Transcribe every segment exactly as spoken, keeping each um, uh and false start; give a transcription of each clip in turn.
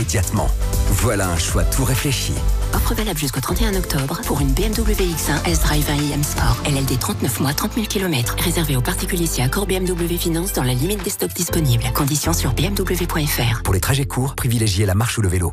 immédiatement. Voilà un choix tout réfléchi. Offre valable jusqu'au trente et un octobre pour une B M W X un S-Drive un i M Sport. L L D trente-neuf mois, trente mille kilomètres. Réservé aux particuliers si accord B M W Finance dans la limite des stocks disponibles. Conditions sur b m w point f r. Pour les trajets courts, privilégiez la marche ou le vélo.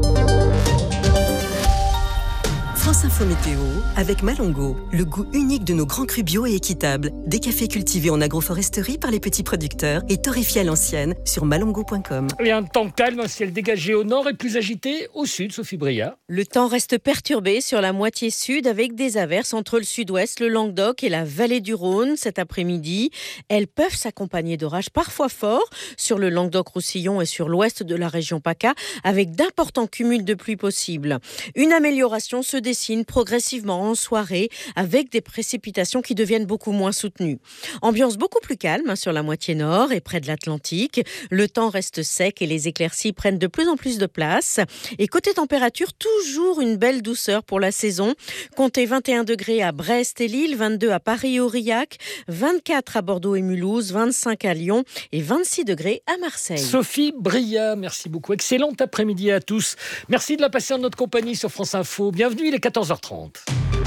France Info Météo avec Malongo, le goût unique de nos grands crus bio et équitables. Des cafés cultivés en agroforesterie par les petits producteurs et torréfiés à l'ancienne sur malongo point com. Et un temps calme, un ciel dégagé au nord et plus agité au sud, Sophie Bria. Le temps reste perturbé sur la moitié sud avec des averses entre le sud-ouest, le Languedoc et la vallée du Rhône cet après-midi. Elles peuvent s'accompagner d'orages parfois forts sur le Languedoc-Roussillon et sur l'ouest de la région PACA avec d'importants cumuls de pluie possibles. Une amélioration se dessine progressivement en soirée avec des précipitations qui deviennent beaucoup moins soutenues. Ambiance beaucoup plus calme sur la moitié nord et près de l'Atlantique. Le temps reste sec et les éclaircies prennent de plus en plus de place. Et côté température, toujours une belle douceur pour la saison. Comptez vingt et un degrés à Brest et Lille, vingt-deux à Paris et Aurillac, vingt-quatre à Bordeaux et Mulhouse, vingt-cinq à Lyon et vingt-six degrés à Marseille. Sophie Bria, merci beaucoup. Excellent après-midi à tous. Merci de la passer en notre compagnie sur France Info. Bienvenue, il est quatorze heures trente.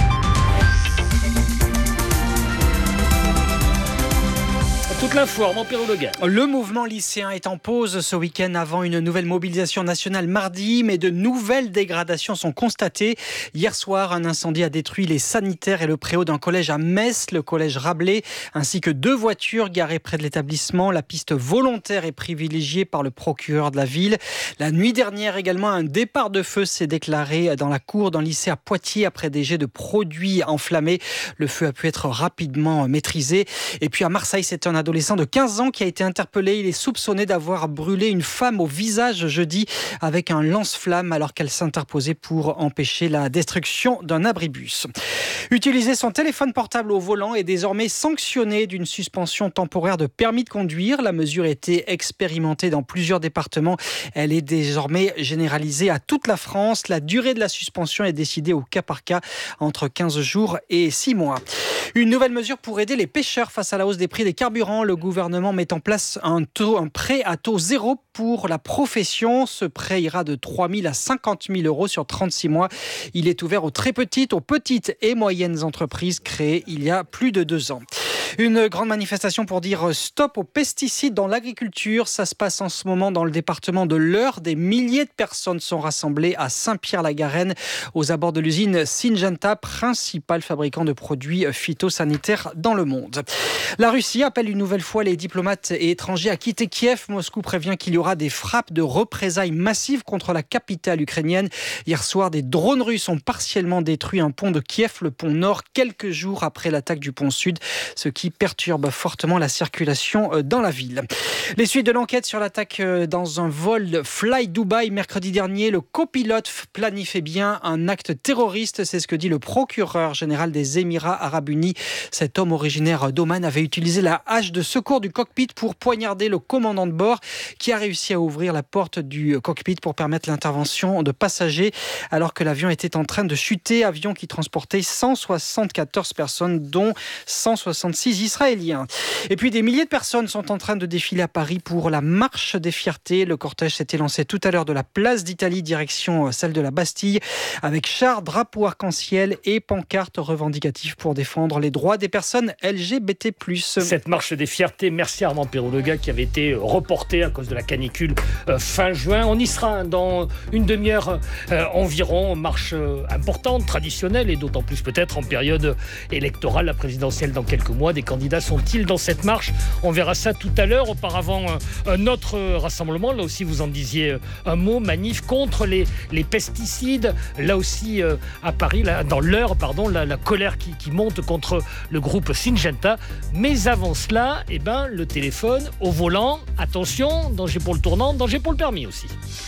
Toute l'info, Armand Perrault-Legas. Le mouvement lycéen est en pause ce week-end avant une nouvelle mobilisation nationale mardi, mais de nouvelles dégradations sont constatées. Hier soir, un incendie a détruit les sanitaires et le préau d'un collège à Metz, le collège Rabelais, ainsi que deux voitures garées près de l'établissement. La piste volontaire est privilégiée par le procureur de la ville. La nuit dernière également, un départ de feu s'est déclaré dans la cour d'un lycée à Poitiers après des jets de produits enflammés. Le feu a pu être rapidement maîtrisé. Et puis à Marseille, c'est un adolescent de quinze ans qui a été interpellé. Il est soupçonné d'avoir brûlé une femme au visage jeudi avec un lance-flamme alors qu'elle s'interposait pour empêcher la destruction d'un abribus. Utiliser son téléphone portable au volant est désormais sanctionné d'une suspension temporaire de permis de conduire. La mesure a été expérimentée dans plusieurs départements. Elle est désormais généralisée à toute la France. La durée de la suspension est décidée au cas par cas entre quinze jours et six mois. Une nouvelle mesure pour aider les pêcheurs face à la hausse des prix des carburants. Le gouvernement met en place un, taux, un prêt à taux zéro pour la profession. Ce prêt ira de trois mille à cinquante mille euros sur trente-six mois. Il est ouvert aux très petites, aux petites et moyennes entreprises créées il y a plus de deux ans. Une grande manifestation pour dire stop aux pesticides dans l'agriculture. Ça se passe en ce moment dans le département de l'Eure. Des milliers de personnes sont rassemblées à Saint-Pierre-la-Garenne, aux abords de l'usine Syngenta, principal fabricant de produits phytosanitaires dans le monde. La Russie appelle une nouvelle fois les diplomates et étrangers à quitter Kiev. Moscou prévient qu'il y aura des frappes de représailles massives contre la capitale ukrainienne. Hier soir, des drones russes ont partiellement détruit un pont de Kiev, le pont Nord, quelques jours après l'attaque du pont Sud, ce qui perturbe fortement la circulation dans la ville. Les suites de l'enquête sur l'attaque dans un vol Fly Dubai mercredi dernier. Le copilote planifiait bien un acte terroriste, c'est ce que dit le procureur général des Émirats Arabes Unis. Cet homme originaire d'Oman avait utilisé la hache de secours du cockpit pour poignarder le commandant de bord qui a réussi à ouvrir la porte du cockpit pour permettre l'intervention de passagers alors que l'avion était en train de chuter. Avion qui transportait cent soixante-quatorze personnes dont cent soixante-six Israéliens. Et puis des milliers de personnes sont en train de défiler à Paris pour la marche des fiertés. Le cortège s'était lancé tout à l'heure de la place d'Italie direction celle de la Bastille avec chars, drapeaux arc-en-ciel et pancartes revendicatives pour défendre les droits des personnes L G B T plus. Cette marche des fiertés, merci Armand Perrault-Legas qui avait été reportée à cause de la canicule euh, fin juin. On y sera dans une demi-heure euh, environ. Marche euh, importante, traditionnelle et d'autant plus peut-être en période électorale, la présidentielle dans quelques mois. Des candidats sont-ils dans cette marche? On verra ça tout à l'heure. Auparavant, euh, un autre rassemblement, là aussi vous en disiez euh, un mot, manif contre les, les pesticides. Là aussi euh, à Paris, là, dans l'Eure, pardon, la, la colère qui, qui monte contre le groupe Syngenta. Mais avant cela, eh ben, le téléphone au volant. Attention, danger pour le tournant, danger pour le permis aussi.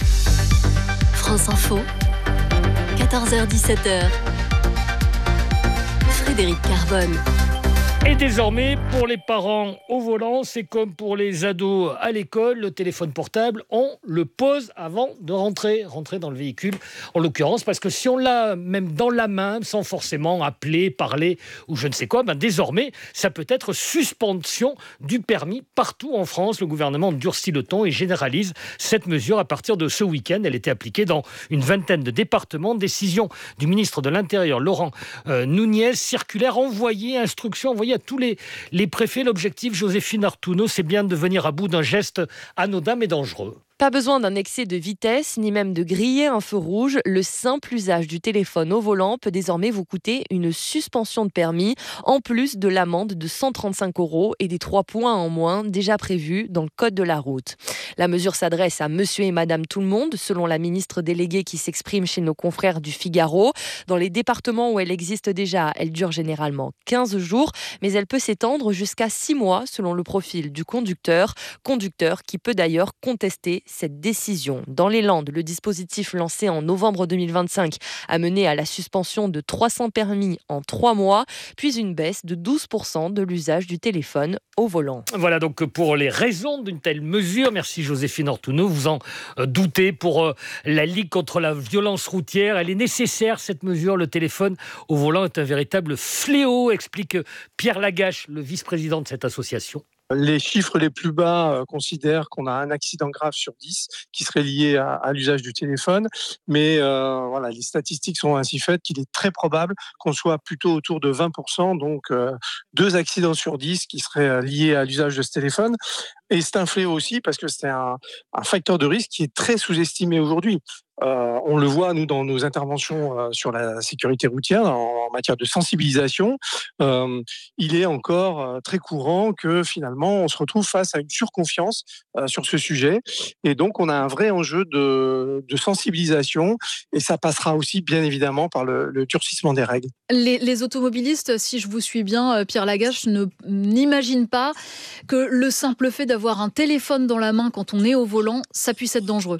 France Info, quatorze heures dix-sept heures. Frédéric Carbone. Et désormais, pour les parents au volant, c'est comme pour les ados à l'école, le téléphone portable, on le pose avant de rentrer, rentrer dans le véhicule, en l'occurrence, parce que si on l'a même dans la main, sans forcément appeler, parler ou je ne sais quoi, ben désormais, ça peut être suspension du permis partout en France. Le gouvernement durcit le ton et généralise cette mesure à partir de ce week-end. Elle était appliquée dans une vingtaine de départements. Décision du ministre de l'Intérieur, Laurent euh, Nunez, circulaire envoyée, instruction envoyée à tous les, les préfets. L'objectif, Joséphine Artouno, c'est bien de venir à bout d'un geste anodin mais dangereux. Pas besoin d'un excès de vitesse, ni même de griller un feu rouge. Le simple usage du téléphone au volant peut désormais vous coûter une suspension de permis, en plus de l'amende de cent trente-cinq euros et des trois points en moins déjà prévus dans le code de la route. La mesure s'adresse à monsieur et madame tout le monde, selon la ministre déléguée qui s'exprime chez nos confrères du Figaro. Dans les départements où elle existe déjà, elle dure généralement quinze jours, mais elle peut s'étendre jusqu'à six mois selon le profil du conducteur. Conducteur qui peut d'ailleurs contester cette décision. Dans les Landes, le dispositif lancé en novembre deux mille vingt-cinq a mené à la suspension de trois cents permis en trois mois, puis une baisse de douze pour cent de l'usage du téléphone au volant. Voilà donc pour les raisons d'une telle mesure. Merci Joséphine Artouno. Vous en doutez, pour la Ligue contre la violence routière, elle est nécessaire cette mesure. Le téléphone au volant est un véritable fléau, explique Pierre Lagache, le vice-président de cette association. Les chiffres les plus bas euh, considèrent qu'on a un accident grave sur dix qui serait lié à, à l'usage du téléphone. Mais euh, voilà, les statistiques sont ainsi faites qu'il est très probable qu'on soit plutôt autour de vingt pour cent, donc euh, deux accidents sur dix qui seraient liés à l'usage de ce téléphone. Et c'est un fléau aussi parce que c'est un, un facteur de risque qui est très sous-estimé aujourd'hui. Euh, on le voit, nous, dans nos interventions euh, sur la sécurité routière, en, en matière de sensibilisation. Euh, il est encore euh, très courant que, finalement, on se retrouve face à une surconfiance euh, sur ce sujet. Et donc, on a un vrai enjeu de, de sensibilisation. Et ça passera aussi, bien évidemment, par le, le durcissement des règles. Les, les automobilistes, si je vous suis bien, Pierre Lagache, ne, n'imaginent pas que le simple fait d'avoir un téléphone dans la main quand on est au volant, ça puisse être dangereux.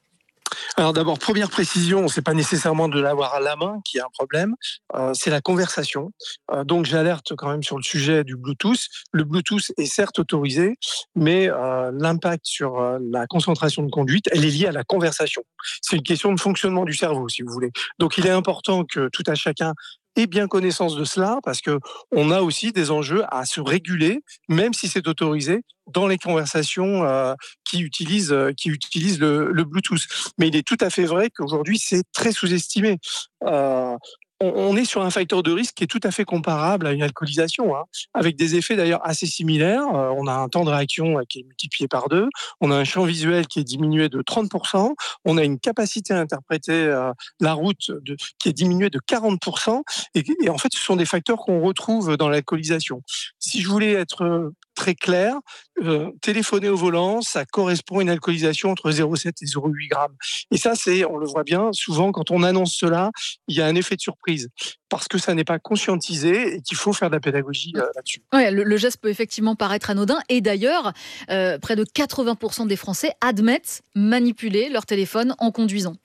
Alors d'abord, première précision, c'est pas nécessairement de l'avoir à la main qui est un problème, euh, c'est la conversation. Euh, donc j'alerte quand même sur le sujet du Bluetooth. Le Bluetooth est certes autorisé, mais euh, l'impact sur euh, la concentration de conduite, elle est liée à la conversation. C'est une question de fonctionnement du cerveau, si vous voulez. Donc il est important que tout à chacun ait bien connaissance de cela, parce que on a aussi des enjeux à se réguler, même si c'est autorisé, dans les conversations euh, qui utilisent, euh, qui utilisent le, le Bluetooth. Mais il est tout à fait vrai qu'aujourd'hui, c'est très sous-estimé. Euh, on est sur un facteur de risque qui est tout à fait comparable à une alcoolisation, hein, avec des effets d'ailleurs assez similaires. Euh, on a un temps de réaction qui est multiplié par deux, on a un champ visuel qui est diminué de trente pour cent, on a une capacité à interpréter euh, la route de, qui est diminuée de quarante pour cent, et, et en fait ce sont des facteurs qu'on retrouve dans l'alcoolisation. Si je voulais être très clair, euh, téléphoner au volant, ça correspond à une alcoolisation entre zéro virgule sept et zéro virgule huit grammes. Et ça, c'est, on le voit bien, souvent quand on annonce cela, il y a un effet de surprise, parce que ça n'est pas conscientisé et qu'il faut faire de la pédagogie euh, là-dessus. Ouais, le, le geste peut effectivement paraître anodin, et d'ailleurs, euh, près de quatre-vingts pour cent des Français admettent manipuler leur téléphone en conduisant.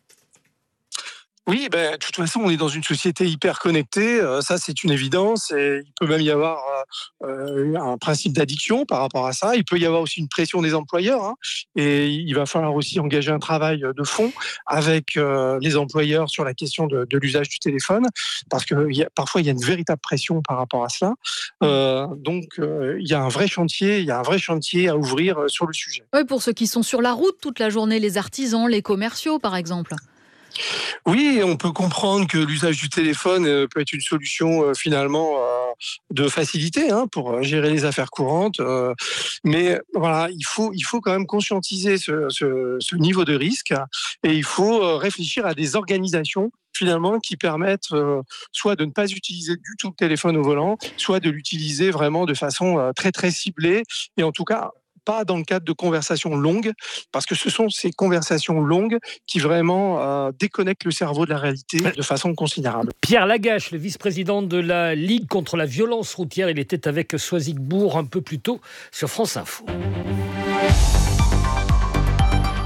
Oui, ben, de toute façon, on est dans une société hyper connectée, euh, ça c'est une évidence, et il peut même y avoir euh, un principe d'addiction par rapport à ça, il peut y avoir aussi une pression des employeurs, hein, et il va falloir aussi engager un travail de fond avec euh, les employeurs sur la question de, de l'usage du téléphone, parce que y a, parfois il y a une véritable pression par rapport à cela, euh, donc euh, il y a un vrai chantier, il y a un vrai chantier à ouvrir sur le sujet. Oui, pour ceux qui sont sur la route toute la journée, les artisans, les commerciaux par exemple. Oui, on peut comprendre que l'usage du téléphone peut être une solution finalement de facilité, hein, pour gérer les affaires courantes. Mais voilà, il faut, il faut quand même conscientiser ce, ce, ce niveau de risque, et il faut réfléchir à des organisations finalement qui permettent euh, soit de ne pas utiliser du tout le téléphone au volant, soit de l'utiliser vraiment de façon euh, très très ciblée, et en tout cas pas dans le cadre de conversations longues, parce que ce sont ces conversations longues qui vraiment euh, déconnectent le cerveau de la réalité de façon considérable. Pierre Lagache, le vice-président de la Ligue contre la violence routière, il était avec Soisic Bourg un peu plus tôt sur France Info.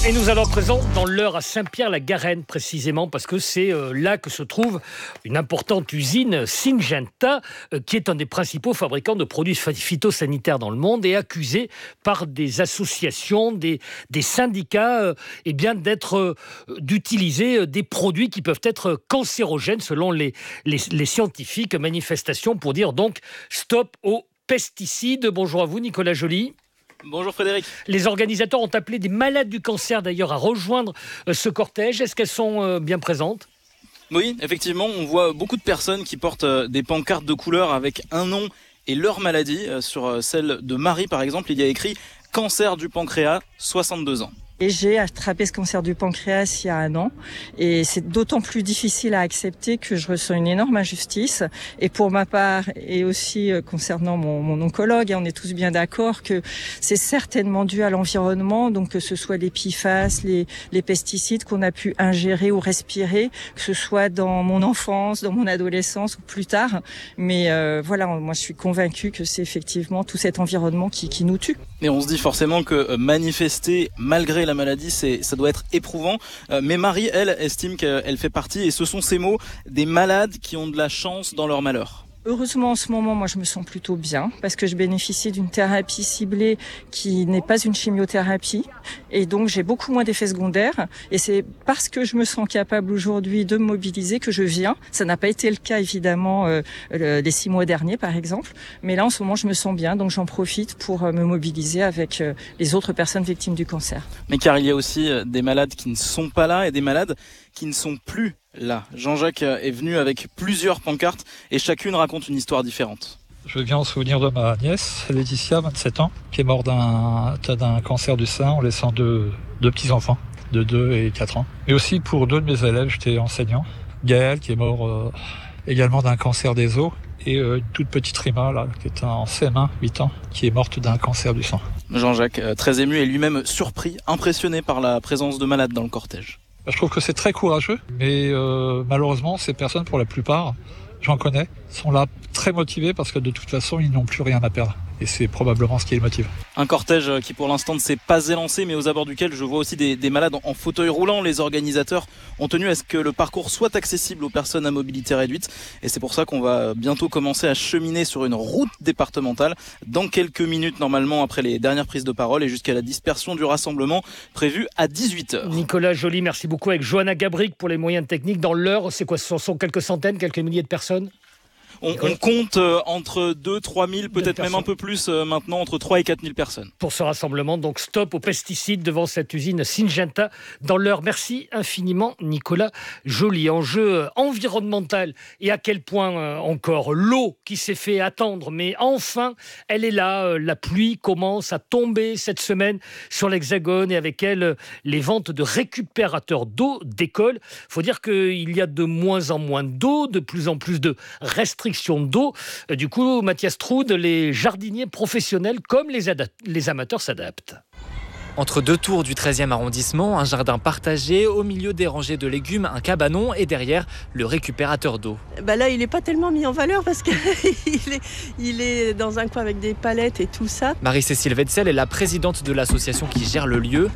Et nous allons à présent dans l'Eure à Saint-Pierre-la-Garenne précisément parce que c'est euh, là que se trouve une importante usine Syngenta euh, qui est un des principaux fabricants de produits phytosanitaires dans le monde et accusé par des associations, des, des syndicats euh, eh bien, d'être, euh, d'utiliser des produits qui peuvent être cancérogènes selon les, les, les scientifiques. Manifestation pour dire donc stop aux pesticides. Bonjour à vous Nicolas Joly. Bonjour Frédéric. Les organisateurs ont appelé des malades du cancer d'ailleurs à rejoindre ce cortège. Est-ce qu'elles sont bien présentes ? Oui, effectivement, on voit beaucoup de personnes qui portent des pancartes de couleur avec un nom et leur maladie. Sur celle de Marie par exemple, il y a écrit « Cancer du pancréas, soixante-deux ans ». Et j'ai attrapé ce cancer du pancréas il y a un an. Et c'est d'autant plus difficile à accepter que je ressens une énorme injustice. Et pour ma part, et aussi concernant mon, mon oncologue, on est tous bien d'accord que c'est certainement dû à l'environnement, donc que ce soit les P F A S, les, les pesticides qu'on a pu ingérer ou respirer, que ce soit dans mon enfance, dans mon adolescence ou plus tard. Mais euh, voilà, moi je suis convaincue que c'est effectivement tout cet environnement qui, qui nous tue. Et on se dit forcément que manifester malgré la maladie, c'est, ça doit être éprouvant. Euh, mais Marie, elle, estime qu'elle fait partie, et ce sont ces mots, des malades qui ont de la chance dans leur malheur. Heureusement, en ce moment, moi, je me sens plutôt bien parce que je bénéficie d'une thérapie ciblée qui n'est pas une chimiothérapie. Et donc, j'ai beaucoup moins d'effets secondaires. Et c'est parce que je me sens capable aujourd'hui de me mobiliser que je viens. Ça n'a pas été le cas, évidemment, euh, les six mois derniers, par exemple. Mais là, en ce moment, je me sens bien. Donc, j'en profite pour me mobiliser avec euh, les autres personnes victimes du cancer. Mais car il y a aussi des malades qui ne sont pas là et des malades qui ne sont plus là. Jean-Jacques est venu avec plusieurs pancartes et chacune raconte une histoire différente. Je viens en souvenir de ma nièce, Laetitia, vingt-sept ans, qui est morte d'un, d'un cancer du sein en laissant deux, deux petits-enfants de deux et quatre ans. Et aussi pour deux de mes élèves, j'étais enseignant. Gaël, qui est mort euh, également d'un cancer des os. Et euh, une toute petite Rima, là, qui est en C M un, huit ans, qui est morte d'un cancer du sang. Jean-Jacques, très ému et lui-même surpris, impressionné par la présence de malades dans le cortège. Je trouve que c'est très courageux, mais euh, malheureusement, ces personnes, pour la plupart, j'en connais, sont là très motivées parce que de toute façon, ils n'ont plus rien à perdre. Et c'est probablement ce qui les motive. Un cortège qui pour l'instant ne s'est pas élancé, mais aux abords duquel je vois aussi des, des malades en fauteuil roulant. Les organisateurs ont tenu à ce que le parcours soit accessible aux personnes à mobilité réduite. Et c'est pour ça qu'on va bientôt commencer à cheminer sur une route départementale dans quelques minutes normalement après les dernières prises de parole et jusqu'à la dispersion du rassemblement prévue à dix-huit heures. Nicolas Joly, merci beaucoup. Avec Johanna Gabric pour les moyens techniques. Dans l'Eure, c'est quoi? Ce sont quelques centaines, quelques milliers de personnes? On, on compte euh, entre deux à trois mille, peut-être même un peu plus euh, maintenant, entre trois et quatre mille personnes. Pour ce rassemblement, donc stop aux pesticides devant cette usine Syngenta dans l'Eure. Merci infiniment Nicolas Joly. Enjeu environnemental et à quel point euh, encore l'eau qui s'est fait attendre, mais enfin elle est là. Euh, la pluie commence à tomber cette semaine sur l'Hexagone et avec elle euh, les ventes de récupérateurs d'eau décollent. Il faut dire qu'il y a de moins en moins d'eau, de plus en plus de restrictions d'eau. Du coup, Mathias Troude, les jardiniers professionnels comme les, ad- les amateurs s'adaptent. Entre deux tours du treizième arrondissement, un jardin partagé, au milieu des rangées de légumes, un cabanon et derrière, le récupérateur d'eau. Bah là, il n'est pas tellement mis en valeur parce qu'il est, il est dans un coin avec des palettes et tout ça. Marie-Cécile Wetzel est la présidente de l'association qui gère le lieu.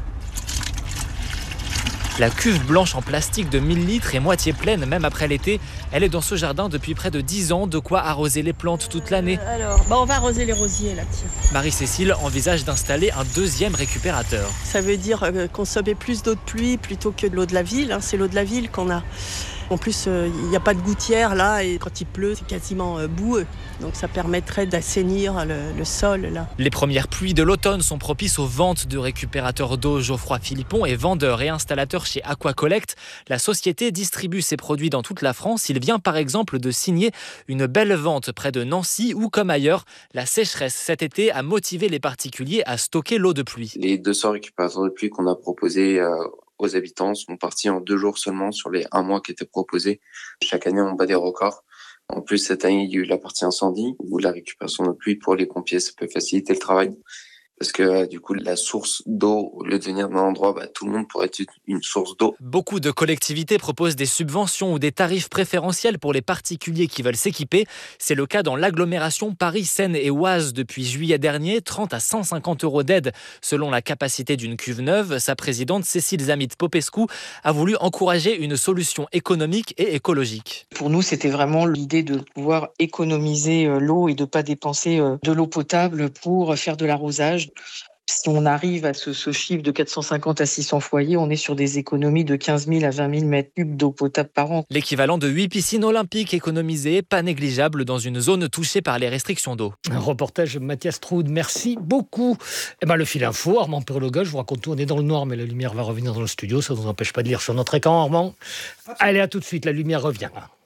La cuve blanche en plastique de mille litres est moitié pleine, même après l'été. Elle est dans ce jardin depuis près de dix ans, de quoi arroser les plantes toute l'année. Euh, alors, bah on va arroser les rosiers là, tiens. Marie-Cécile envisage d'installer un deuxième récupérateur. Ça veut dire euh, consommer plus d'eau de pluie plutôt que de l'eau de la ville. Hein. C'est l'eau de la ville qu'on a. En plus, il euh, n'y a pas de gouttière là et quand il pleut, c'est quasiment euh, boueux. Donc ça permettrait d'assainir le, le sol là. Les premières pluies de l'automne sont propices aux ventes de récupérateurs d'eau. Geoffroy Philippon est vendeur et installateur chez Aquacollect. La société distribue ses produits dans toute la France. Il vient par exemple de signer une belle vente près de Nancy où, comme ailleurs, la sécheresse cet été a motivé les particuliers à stocker l'eau de pluie. Les deux cents récupérateurs de pluie qu'on a proposés euh, aux habitants sont partis en deux jours seulement sur les un mois qui étaient proposés. Chaque année, on bat des records. En plus, cette année, il y a eu la partie incendie où la récupération de pluie pour les pompiers, ça peut faciliter le travail. parce que du coup la source d'eau, au lieu de venir d'un endroit, bah, tout le monde pourrait être une source d'eau. Beaucoup de collectivités proposent des subventions ou des tarifs préférentiels pour les particuliers qui veulent s'équiper. C'est le cas dans l'agglomération Paris-Seine et Oise depuis juillet dernier, trente à cent cinquante euros d'aide selon la capacité d'une cuve neuve. Sa présidente Cécile Zamit-Popescu a voulu encourager une solution économique et écologique. Pour nous, c'était vraiment l'idée de pouvoir économiser l'eau et de ne pas dépenser de l'eau potable pour faire de l'arrosage. Si on arrive à ce, ce chiffre de quatre cent cinquante à six cents foyers, on est sur des économies de quinze mille à vingt mille mètres cubes d'eau potable par an. L'équivalent de huit piscines olympiques économisées, pas négligeable dans une zone touchée par les restrictions d'eau. Un reportage de Mathias Troud, merci beaucoup. Eh ben, le fil info, Armand Perloga, je vous raconte tout, on est dans le noir, mais la lumière va revenir dans le studio, ça ne nous empêche pas de lire sur notre écran, Armand. Allez, à tout de suite, la lumière revient.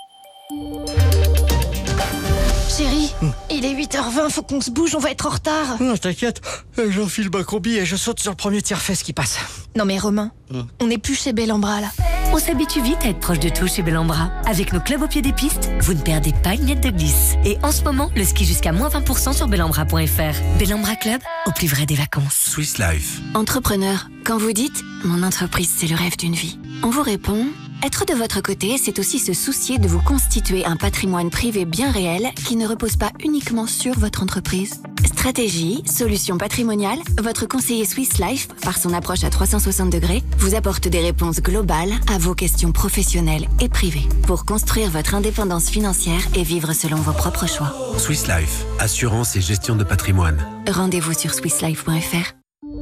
Chérie, mmh. il est huit heures vingt, faut qu'on se bouge, on va être en retard. Non, t'inquiète, j'enfile ma combi et je saute sur le premier tiers-fesse qui passe. Non mais Romain, mmh. on n'est plus chez Bellambra là. On s'habitue vite à être proche de tout chez Bellambra. Avec nos clubs au pied des pistes, vous ne perdez pas une miette de glisse. Et en ce moment, le ski jusqu'à moins vingt pour cent sur bellambra point f r. Bellambra Club, au plus vrai des vacances. Swiss Life. Entrepreneur, quand vous dites « Mon entreprise, c'est le rêve d'une vie », on vous répond « Être de votre côté, c'est aussi se soucier de vous constituer un patrimoine privé bien réel qui ne repose pas uniquement sur votre entreprise. Stratégie, solutions patrimoniales, votre conseiller Swiss Life, par son approche à trois cent soixante degrés, vous apporte des réponses globales à vos questions professionnelles et privées pour construire votre indépendance financière et vivre selon vos propres choix. Swiss Life, assurance et gestion de patrimoine. Rendez-vous sur swiss life point f r.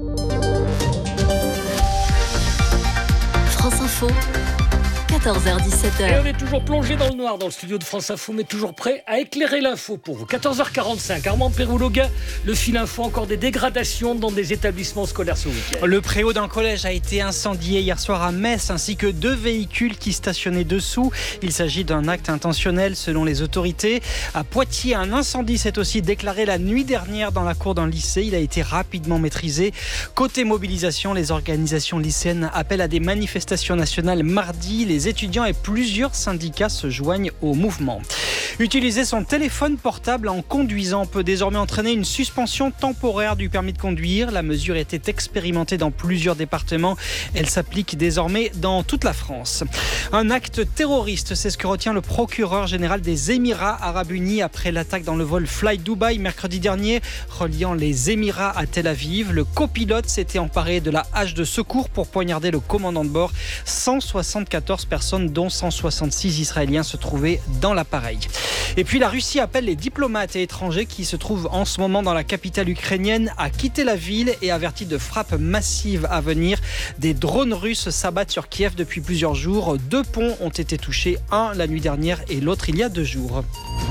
France Info. quatorze heures dix-sept. Et on est toujours plongé dans le noir dans le studio de France Info, mais toujours prêt à éclairer l'info pour vous. quatorze heures quarante-cinq, Armand Perloga, le fil info, encore des dégradations dans des établissements scolaires ce week-end. Le préau d'un collège a été incendié hier soir à Metz, ainsi que deux véhicules qui stationnaient dessous. Il s'agit d'un acte intentionnel selon les autorités. À Poitiers, un incendie s'est aussi déclaré la nuit dernière dans la cour d'un lycée. Il a été rapidement maîtrisé. Côté mobilisation, les organisations lycéennes appellent à des manifestations nationales mardi. Les étudiants et plusieurs syndicats se joignent au mouvement. Utiliser son téléphone portable en conduisant peut désormais entraîner une suspension temporaire du permis de conduire. La mesure était expérimentée dans plusieurs départements. Elle s'applique désormais dans toute la France. Un acte terroriste, c'est ce que retient le procureur général des Émirats Arabes Unis après l'attaque dans le vol Fly Dubai mercredi dernier, reliant les Émirats à Tel Aviv. Le copilote s'était emparé de la hache de secours pour poignarder le commandant de bord. cent soixante-quatorze personnes, dont cent soixante-six Israéliens, se trouvaient dans l'appareil. Et puis la Russie appelle les diplomates et étrangers qui se trouvent en ce moment dans la capitale ukrainienne à quitter la ville et avertit de frappes massives à venir. Des drones russes s'abattent sur Kiev depuis plusieurs jours. Deux ponts ont été touchés, un la nuit dernière et l'autre il y a deux jours.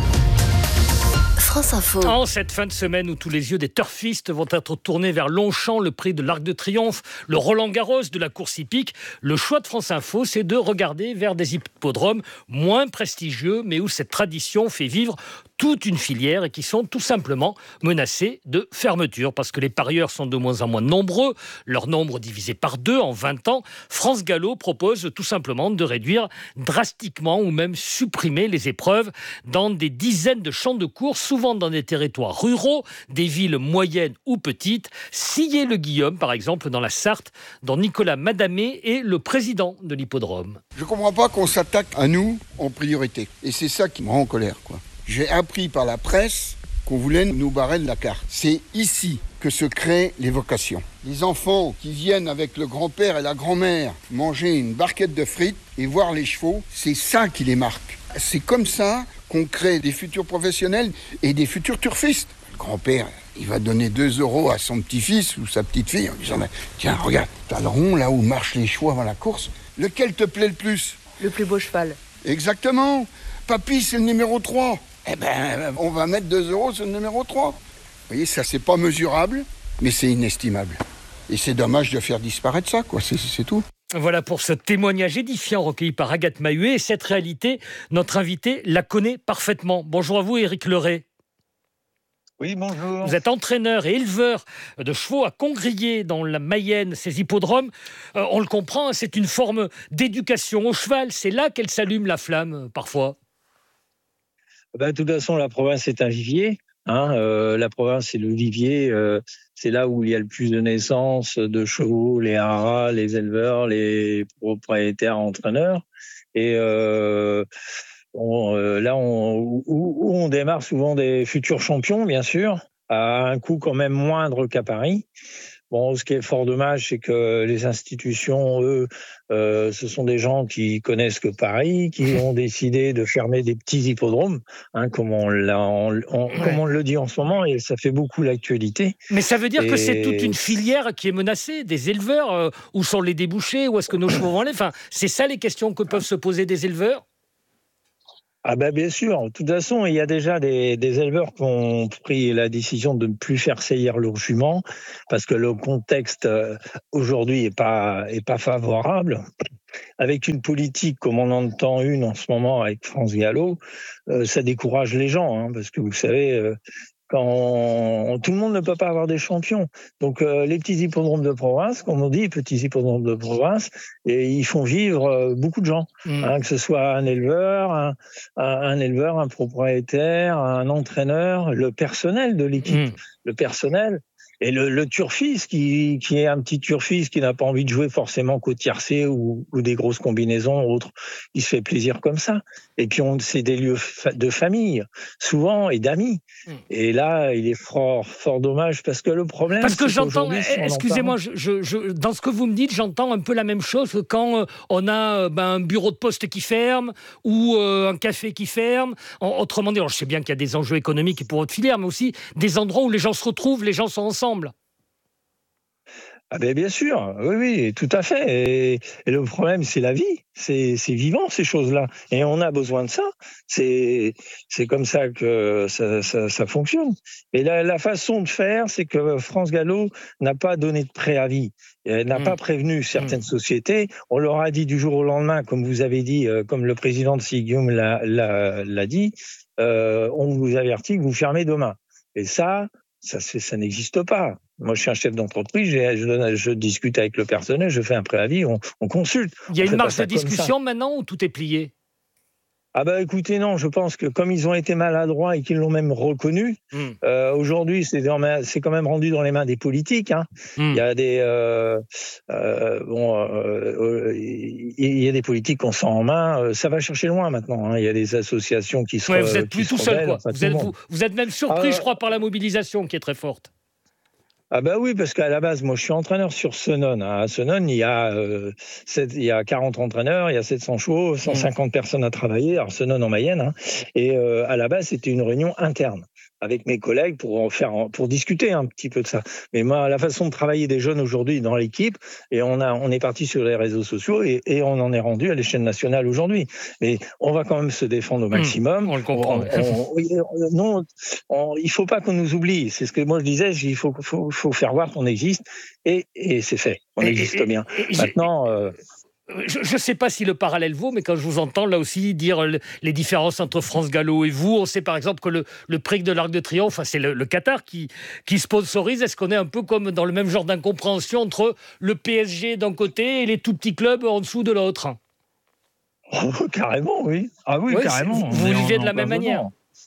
France Info. En cette fin de semaine où tous les yeux des turfistes vont être tournés vers Longchamp, le prix de l'Arc de Triomphe, le Roland-Garros de la course hippique, le choix de France Info, c'est de regarder vers des hippodromes moins prestigieux, mais où cette tradition fait vivre toute une filière et qui sont tout simplement menacés de fermeture parce que les parieurs sont de moins en moins nombreux, leur nombre divisé par deux en vingt ans. France Gallo propose tout simplement de réduire drastiquement ou même supprimer les épreuves dans des dizaines de champs de course, souvent dans des territoires ruraux, des villes moyennes ou petites. Sillé-le-Guillaume, par exemple, dans la Sarthe, dont Nicolas Madamé est le président de l'hippodrome. Je ne comprends pas qu'on s'attaque à nous en priorité. Et c'est ça qui me rend en colère, quoi. J'ai appris par la presse qu'on voulait nous barrer de la carte. C'est ici que se créent les vocations. Les enfants qui viennent avec le grand-père et la grand-mère manger une barquette de frites et voir les chevaux, c'est ça qui les marque. C'est comme ça qu'on crée des futurs professionnels et des futurs turfistes. Le grand-père, il va donner deux euros à son petit-fils ou sa petite-fille en disant « Tiens, regarde, t'as le rond là où marchent les chevaux avant la course. Lequel te plaît le plus ?» Le plus beau cheval. Exactement. Papy, c'est le numéro trois. Eh ben, on va mettre deux euros sur le numéro trois. Vous voyez, ça, c'est pas mesurable, mais c'est inestimable. Et c'est dommage de faire disparaître ça, quoi. C'est, c'est tout. Voilà pour ce témoignage édifiant recueilli par Agathe Mahuet. Et cette réalité, notre invité la connaît parfaitement. Bonjour à vous, Éric Leray. Oui, bonjour. Vous êtes entraîneur et éleveur de chevaux à Congrier, dans la Mayenne. Ces hippodromes, euh, on le comprend, c'est une forme d'éducation au cheval. C'est là qu'elle s'allume la flamme, parfois. Ben, de toute façon, la province est un vivier. Hein, euh, la province est le vivier euh, c'est là où il y a le plus de naissances de chevaux, les haras, les éleveurs, les propriétaires, entraîneurs. Et euh, on, euh, là, on, où, où on démarre souvent des futurs champions, bien sûr, à un coût quand même moindre qu'à Paris. Bon, ce qui est fort dommage, c'est que les institutions, eux, euh, ce sont des gens qui connaissent que Paris, qui ont décidé de fermer des petits hippodromes, hein, comme, on l'a, on, on, ouais. comme on le dit en ce moment, et ça fait beaucoup l'actualité. Mais ça veut dire et... que c'est toute une filière qui est menacée, des éleveurs, euh, où sont les débouchés, où est-ce que nos chevaux vont aller, enfin, c'est ça les questions que peuvent se poser des éleveurs ? Ah ben bien sûr, de toute façon, il y a déjà des, des éleveurs qui ont pris la décision de ne plus faire saillir leurs juments parce que le contexte euh, aujourd'hui est pas est pas favorable. Avec une politique comme on entend une en ce moment avec France Gallo, euh, ça décourage les gens, hein, parce que vous savez, euh, quand on, tout le monde ne peut pas avoir des champions. Donc euh, les petits hippodromes de province, comme on dit, petits hippodromes de province, et ils font vivre euh, beaucoup de gens, mmh. hein, que ce soit un éleveur, un, un, un éleveur, un propriétaire, un entraîneur, le personnel de l'équipe, mmh. le personnel. Et le, le turfiste, qui, qui est un petit turfiste qui n'a pas envie de jouer forcément qu'au tiercé ou, ou des grosses combinaisons ou autres, il se fait plaisir comme ça. Et puis, on, c'est des lieux de famille, souvent, et d'amis. Mmh. Et là, il est fort, fort dommage parce que le problème... Parce que j'entends, excusez-moi, je, je, je, dans ce que vous me dites, j'entends un peu la même chose que quand on a ben, un bureau de poste qui ferme ou euh, un café qui ferme. Autrement dit, alors je sais bien qu'il y a des enjeux économiques pour votre filière, mais aussi des endroits où les gens se retrouvent, les gens sont ensemble. Ah ben bien sûr, oui, oui, tout à fait. Et, et le problème, c'est la vie. C'est, c'est vivant, ces choses-là. Et on a besoin de ça. C'est, c'est comme ça que ça, ça, ça fonctionne. Et la, la façon de faire, c'est que France Gallo n'a pas donné de préavis. Elle n'a mmh. pas prévenu certaines mmh. sociétés. On leur a dit du jour au lendemain, comme vous avez dit, euh, comme le président de Sigium l'a, l'a, l'a dit, euh, on vous avertit que vous fermez demain. Et ça, ça, c'est, ça n'existe pas. Moi, je suis un chef d'entreprise, je, je, je discute avec le personnel, je fais un préavis, on, on consulte. Il y a une marge de discussion maintenant ou tout est plié ? Ah bah écoutez, non, je pense que comme ils ont été maladroits et qu'ils l'ont même reconnu, mmh. euh, aujourd'hui, c'est, dans, c'est quand même rendu dans les mains des politiques. Hein. Mmh. Il y a des euh, euh, bon, euh, il y a des politiques qu'on sent en main. Ça va chercher loin maintenant. Hein. Il y a des associations qui sont. Ouais, vous êtes plus tout seul, quoi. Vous êtes, vous, vous êtes même surpris, ah, je crois, par la mobilisation qui est très forte. Ah bah oui, parce qu'à la base, moi, je suis entraîneur sur Senon. À Senon, il y a euh, sept, il y a quarante entraîneurs, il y a sept cents chevaux, cent cinquante mmh. personnes à travailler. Alors Senon en Mayenne, hein. Et euh, à la base, c'était une réunion interne avec mes collègues pour faire, pour discuter un petit peu de ça. Mais moi, la façon de travailler des jeunes aujourd'hui dans l'équipe, et on a, on est parti sur les réseaux sociaux et, et on en est rendu à l'échelle nationale aujourd'hui. Mais on va quand même se défendre au maximum. Mmh, on le comprend. On, on, non, on, il faut pas qu'on nous oublie. C'est ce que moi je disais. Il faut, faut, faut faire voir qu'on existe et, et c'est fait. On et, existe et, bien. Et, Maintenant. Euh, Je ne sais pas si le parallèle vaut, mais quand je vous entends là aussi dire les différences entre France Gallo et vous, on sait par exemple que le, le prix de l'Arc de Triomphe, c'est le, le Qatar qui, qui sponsorise. Est-ce qu'on est un peu comme dans le même genre d'incompréhension entre le P S G d'un côté et les tout petits clubs en dessous de l'autre ? Oh, carrément, oui. Ah oui, ouais, carrément. Vous vivez de la même manière.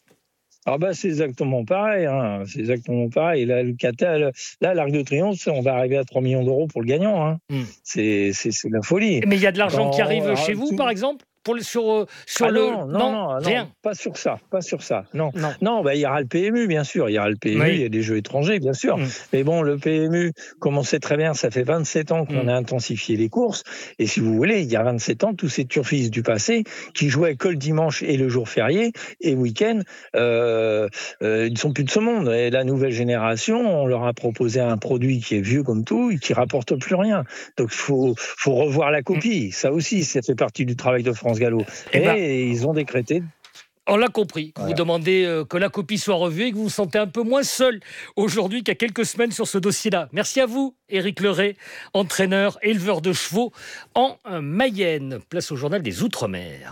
Ah bah c'est exactement pareil, hein. C'est exactement pareil. Là, le Qatar, là, l'Arc de Triomphe, on va arriver à trois millions d'euros pour le gagnant. Hein. Mm. C'est, c'est, c'est de la folie. Mais il y a de l'argent Quand, qui arrive alors, chez vous, tout... par exemple pour, sur, sur ah le... Non, non, non, non, rien. Non, pas sur ça, pas sur ça. Non, non, non bah, il y aura le P M U, bien sûr. Il y aura le P M U, oui. Il y a des jeux étrangers, bien sûr. Mm. Mais bon, le P M U, comme on sait très bien, ça fait vingt-sept ans qu'on mm. a intensifié les courses. Et si vous voulez, il y a vingt-sept ans, tous ces turfistes du passé qui jouaient que le dimanche et le jour férié et week-end, euh, euh, ils ne sont plus de ce monde. Et la nouvelle génération, on leur a proposé un produit qui est vieux comme tout et qui rapporte plus rien. Donc, il faut, faut revoir la copie. Mm. Ça aussi, ça fait partie du travail de France Gallo. Et, et ben, ils ont décrété. On l'a compris, que voilà. Vous demandez euh, que la copie soit revue et que vous vous sentez un peu moins seul aujourd'hui qu'il y a quelques semaines sur ce dossier-là. Merci à vous, Éric Leray, entraîneur, éleveur de chevaux en Mayenne. Place au journal des Outre-mer.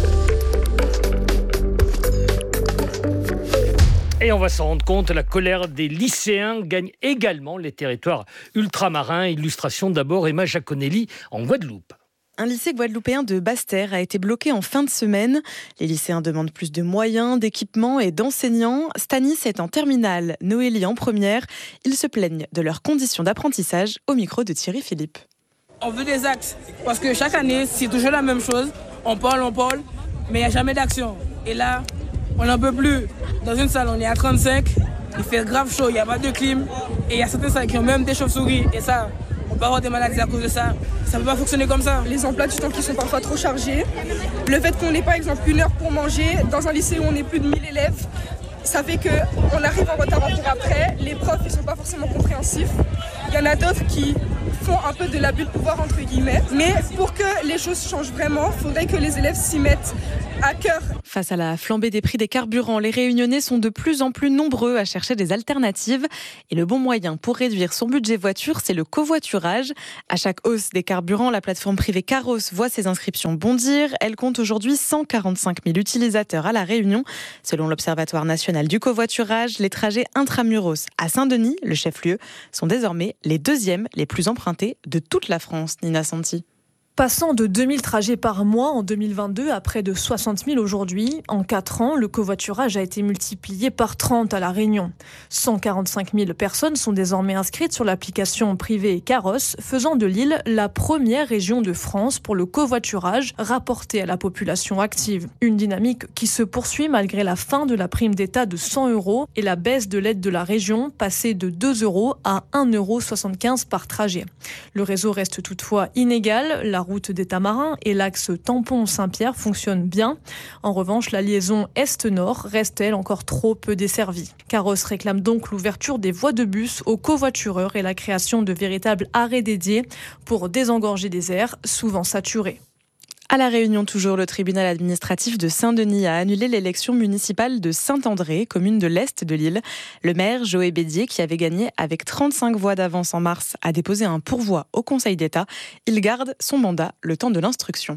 Et on va s'en rendre compte, la colère des lycéens gagne également les territoires ultramarins. Illustration d'abord, Emma Giaconelli en Guadeloupe. Un lycée guadeloupéen de Basse-Terre a été bloqué en fin de semaine. Les lycéens demandent plus de moyens, d'équipements et d'enseignants. Stanis est en terminale, Noélie en première. Ils se plaignent de leurs conditions d'apprentissage au micro de Thierry Philippe. On veut des actes, parce que chaque année, c'est toujours la même chose. On parle, on parle, mais il n'y a jamais d'action. Et là, on n'en peut plus. Dans une salle, on est à trente-cinq, il fait grave chaud, il n'y a pas de clim. Et il y a certaines salles qui ont même des chauves-souris. Et ça, on peut avoir des maladies à cause de ça. Ça ne peut pas fonctionner comme ça. Les emplois du temps qui sont parfois trop chargés. Le fait qu'on n'ait par exemple une heure pour manger, dans un lycée où on est plus de mille élèves, ça fait qu'on arrive en retard en cours après. Les profs ne sont pas forcément compréhensifs. Il y en a d'autres qui font un peu de l'abus de pouvoir entre guillemets. Mais pour que les choses changent vraiment, il faudrait que les élèves s'y mettent à cœur. Face à la flambée des prix des carburants, les Réunionnais sont de plus en plus nombreux à chercher des alternatives. Et le bon moyen pour réduire son budget voiture, c'est le covoiturage. À chaque hausse des carburants, la plateforme privée Caros voit ses inscriptions bondir. Elle compte aujourd'hui cent quarante-cinq mille utilisateurs à La Réunion. Selon l'Observatoire national du covoiturage, les trajets intramuros à Saint-Denis, le chef-lieu, sont désormais les deuxièmes les plus empruntés de toute la France. Nina Santi. Passant de deux mille trajets par mois en deux mille vingt-deux à près de soixante mille aujourd'hui, en quatre ans, le covoiturage a été multiplié par trente à La Réunion. cent quarante-cinq mille personnes sont désormais inscrites sur l'application privée Caros, faisant de l'île la première région de France pour le covoiturage rapporté à la population active. Une dynamique qui se poursuit malgré la fin de la prime d'État de cent euros et la baisse de l'aide de la région passée de deux euros à un euro soixante-quinze par trajet. Le réseau reste toutefois inégal. La route des Tamarins et l'axe Tampon-Saint-Pierre fonctionnent bien. En revanche, la liaison Est-Nord reste, elle, encore trop peu desservie. Caros réclame donc l'ouverture des voies de bus aux covoitureurs et la création de véritables arrêts dédiés pour désengorger des aires souvent saturées. À La Réunion, toujours, le tribunal administratif de Saint-Denis a annulé l'élection municipale de Saint-André, commune de l'Est de l'île. Le maire, Joé Bédier, qui avait gagné avec trente-cinq voix d'avance en mars, a déposé un pourvoi au Conseil d'État. Il garde son mandat le temps de l'instruction.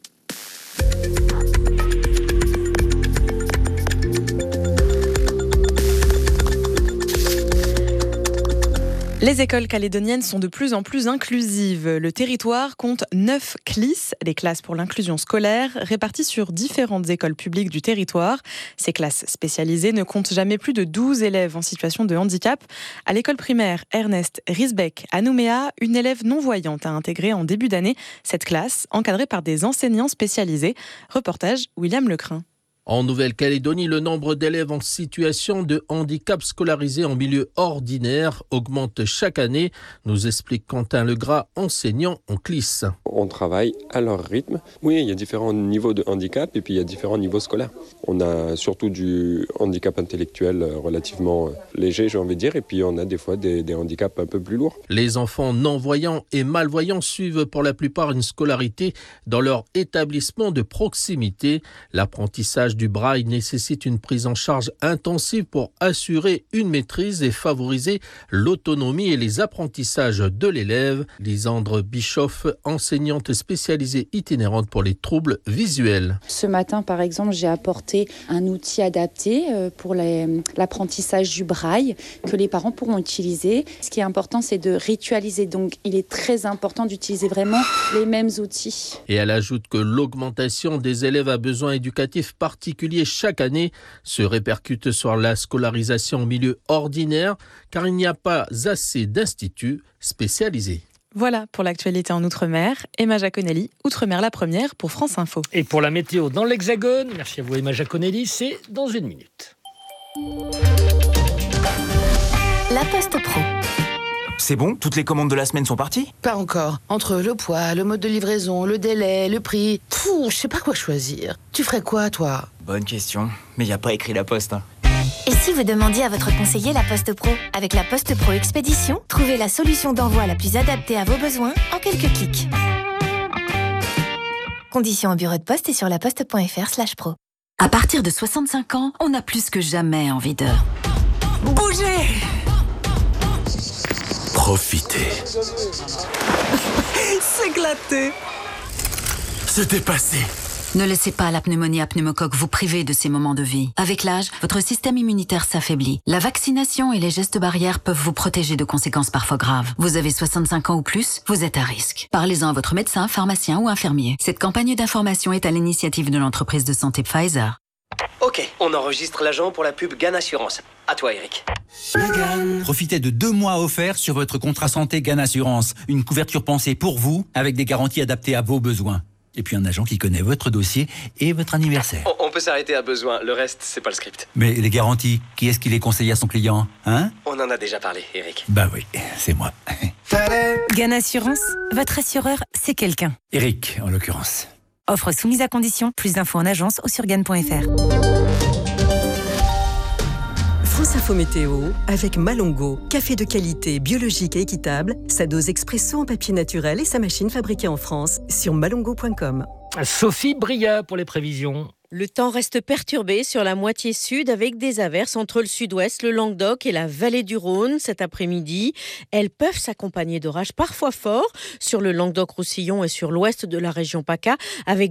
Les écoles calédoniennes sont de plus en plus inclusives. Le territoire compte neuf C L I S, les classes pour l'inclusion scolaire, réparties sur différentes écoles publiques du territoire. Ces classes spécialisées ne comptent jamais plus de douze élèves en situation de handicap. À l'école primaire Ernest Risbeck à Nouméa, une élève non-voyante a intégré en début d'année cette classe, encadrée par des enseignants spécialisés. Reportage William Lecrin. En Nouvelle-Calédonie, le nombre d'élèves en situation de handicap scolarisés en milieu ordinaire augmente chaque année, nous explique Quentin Legras, enseignant en C L I S. On travaille à leur rythme. Oui, il y a différents niveaux de handicap et puis il y a différents niveaux scolaires. On a surtout du handicap intellectuel relativement léger, j'ai envie de dire, et puis on a des fois des, des handicaps un peu plus lourds. Les enfants non-voyants et malvoyants suivent pour la plupart une scolarité dans leur établissement de proximité. L'apprentissage du braille nécessite une prise en charge intensive pour assurer une maîtrise et favoriser l'autonomie et les apprentissages de l'élève. Lisandre Bischoff, enseignante spécialisée itinérante pour les troubles visuels. Ce matin, par exemple, j'ai apporté un outil adapté pour les, l'apprentissage du braille que les parents pourront utiliser. Ce qui est important, c'est de ritualiser. Donc, il est très important d'utiliser vraiment les mêmes outils. Et elle ajoute que l'augmentation des élèves à besoins éducatifs particuliers chaque année se répercute sur la scolarisation en milieu ordinaire car il n'y a pas assez d'instituts spécialisés. Voilà pour l'actualité en Outre-mer. Emma Giaconelli, Outre-mer la première pour France Info. Et pour la météo dans l'Hexagone, merci à vous Emma Giaconelli, c'est dans une minute. La Poste Pro. C'est bon ? Toutes les commandes de la semaine sont parties ? Pas encore. Entre le poids, le mode de livraison, le délai, le prix... Pfff, je sais pas quoi choisir. Tu ferais quoi, toi ? Bonne question. Mais y a pas écrit la Poste. Hein. Et si vous demandiez à votre conseiller La Poste Pro ? Avec La Poste Pro Expédition, trouvez la solution d'envoi la plus adaptée à vos besoins en quelques clics. Conditions au bureau de poste et sur laposte.fr slash pro. À partir de soixante-cinq ans, on a plus que jamais envie de... bouger ! Profitez. S'éclater. Se dépasser. Ne laissez pas la pneumonie à pneumocoque vous priver de ces moments de vie. Avec l'âge, votre système immunitaire s'affaiblit. La vaccination et les gestes barrières peuvent vous protéger de conséquences parfois graves. Vous avez soixante-cinq ans ou plus, vous êtes à risque. Parlez-en à votre médecin, pharmacien ou infirmier. Cette campagne d'information est à l'initiative de l'entreprise de santé Pfizer. Ok, on enregistre l'agent pour la pub Gan Assurance. À toi, Eric. Profitez de deux mois offerts sur votre contrat santé Gan Assurance. Une couverture pensée pour vous, avec des garanties adaptées à vos besoins. Et puis un agent qui connaît votre dossier et votre anniversaire. On, on peut s'arrêter à besoin, le reste, c'est pas le script. Mais les garanties, qui est-ce qui les conseille à son client, hein? On en a déjà parlé, Eric. Bah oui, c'est moi. Gan Assurance, votre assureur, c'est quelqu'un. Eric, en l'occurrence. Offre soumise à condition. Plus d'infos en agence ou sur gan point f r. France Info Météo avec Malongo. Café de qualité, biologique et équitable. Sa dose expresso en papier naturel et sa machine fabriquée en France sur malongo point com. Sophie Bria pour les prévisions. Le temps reste perturbé sur la moitié sud avec des averses entre le sud-ouest, le Languedoc et la vallée du Rhône cet après-midi. Elles peuvent s'accompagner d'orages parfois forts sur le Languedoc-Roussillon et sur l'ouest de la région PACA avec